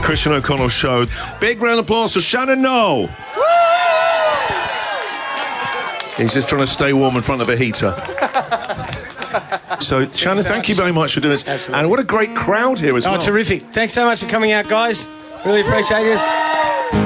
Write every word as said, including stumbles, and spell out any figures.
Christian O'Connell Show. Big round of applause for Shannon Noll. He's just trying to stay warm in front of a heater. So, Shannon, thank you very much for doing this. Absolutely. And what a great crowd here as oh, well. Oh, terrific. Thanks so much for coming out, guys. Really appreciate this.